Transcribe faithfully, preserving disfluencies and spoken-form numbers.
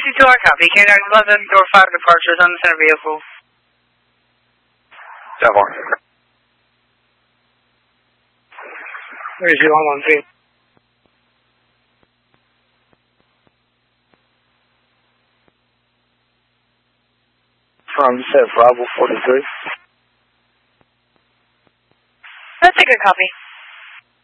two R copy. Canada eleven, door five departures on the center vehicle. ten four. Three zero one one three. From you said Bravo forty-three. That's a good copy.